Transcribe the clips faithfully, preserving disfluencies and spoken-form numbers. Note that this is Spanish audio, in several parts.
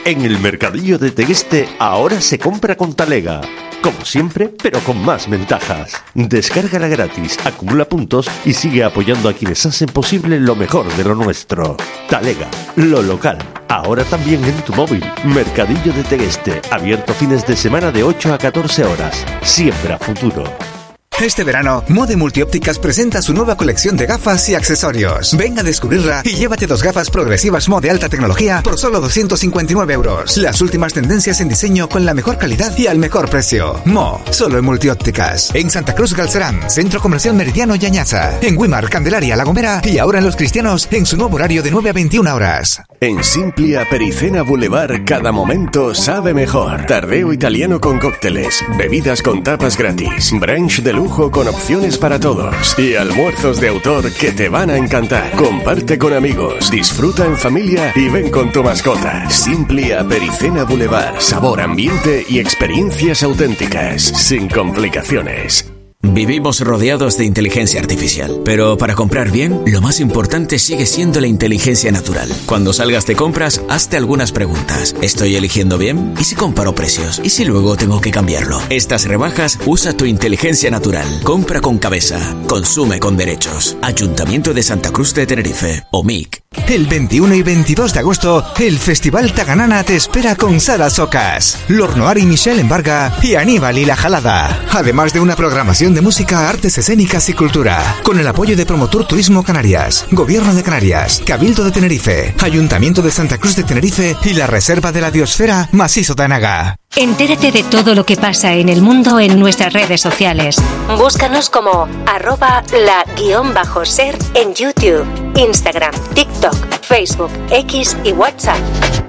En el Mercadillo de Tegueste ahora se compra con Talega. Como siempre, pero con más ventajas. Descárgala gratis, acumula puntos y sigue apoyando a quienes hacen posible lo mejor de lo nuestro. Talega, lo local. Ahora también en tu móvil. Mercadillo de Tegueste, abierto fines de semana de ocho a catorce horas. Siembra futuro. Este verano, Mode Multiópticas presenta su nueva colección de gafas y accesorios. Ven a descubrirla y llévate dos gafas progresivas Mo de alta tecnología por solo doscientos cincuenta y nueve euros. Las últimas tendencias en diseño con la mejor calidad y al mejor precio. Mo, solo en Multiópticas. En Santa Cruz Galcerán, Centro Comercial Meridiano y Añaza. En Güímar, Candelaria, La Gomera y ahora en Los Cristianos en su nuevo horario de nueve a veintiuna horas. En Simplia Pericena Boulevard, cada momento sabe mejor. Tardeo italiano con cócteles, bebidas con tapas gratis, brunch de lujo con opciones para todos y almuerzos de autor que te van a encantar. Comparte con amigos, disfruta en familia y ven con tu mascota. Simplia Pericena Boulevard, sabor, ambiente y experiencias auténticas, sin complicaciones. Vivimos rodeados de inteligencia artificial, pero para comprar bien, lo más importante sigue siendo la inteligencia natural. Cuando salgas de compras, hazte algunas preguntas. ¿Estoy eligiendo bien? ¿Y si comparo precios? ¿Y si luego tengo que cambiarlo? Estas rebajas, usa tu inteligencia natural. Compra con cabeza. Consume con derechos. Ayuntamiento de Santa Cruz de Tenerife, O M I C. El veintiuno y veintidós de agosto, el Festival Taganana te espera con Sara Socas, Lornoar y Michelle Embarga y Aníbal y La Jalada. Además de una programación de música, artes escénicas y cultura, con el apoyo de Promotur Turismo Canarias, Gobierno de Canarias, Cabildo de Tenerife, Ayuntamiento de Santa Cruz de Tenerife y la Reserva de la Biosfera Macizo de Anaga. Entérate de todo lo que pasa en el mundo en nuestras redes sociales. Búscanos como arroba la guión bajo ser en YouTube, Instagram, TikTok, Facebook, X y WhatsApp.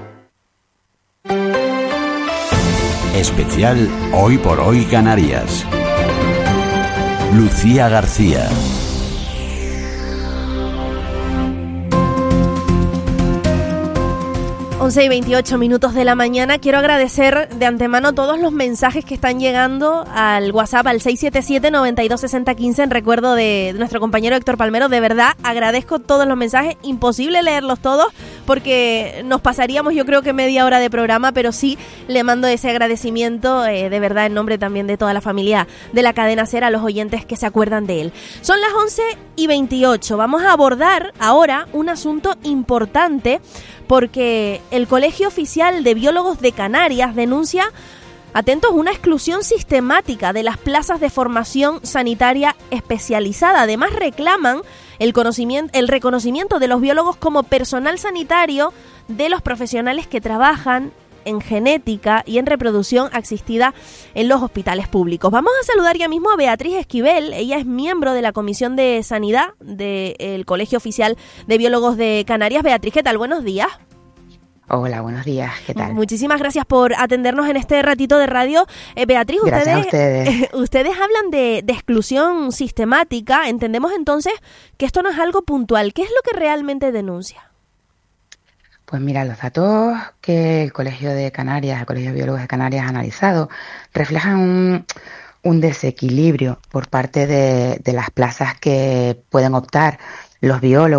Especial Hoy por Hoy Canarias. Lucía García. once y veintiocho minutos de la mañana. Quiero agradecer de antemano todos los mensajes que están llegando al WhatsApp al seis siete siete, nueve dos seis cero uno cinco en recuerdo de nuestro compañero Héctor Palmero. De verdad, agradezco todos los mensajes. Imposible leerlos todos porque nos pasaríamos yo creo que media hora de programa, pero sí le mando ese agradecimiento eh, de verdad en nombre también de toda la familia de la cadena SER a los oyentes que se acuerdan de él. Son las once y veintiocho. Vamos a abordar ahora un asunto importante porque el Colegio Oficial de Biólogos de Canarias denuncia, atentos, una exclusión sistemática de las plazas de formación sanitaria especializada. Además reclaman el conocimiento, el reconocimiento de los biólogos como personal sanitario de los profesionales que trabajan en genética y en reproducción asistida en los hospitales públicos. Vamos a saludar ya mismo a Beatriz Esquivel. Ella es miembro de la Comisión de Sanidad del Colegio Oficial de Biólogos de Canarias. Beatriz, ¿qué tal? Buenos días. Hola, buenos días, ¿qué tal? Muchísimas gracias por atendernos en este ratito de radio. Eh, Beatriz, gracias ustedes, a ustedes. Eh, ustedes hablan de, de exclusión sistemática. Entendemos entonces que esto no es algo puntual. ¿Qué es lo que realmente denuncia? Pues mira, los datos que el Colegio de Canarias, el Colegio de Biólogos de Canarias ha analizado, reflejan un, un desequilibrio por parte de, de las plazas que pueden optar los biólogos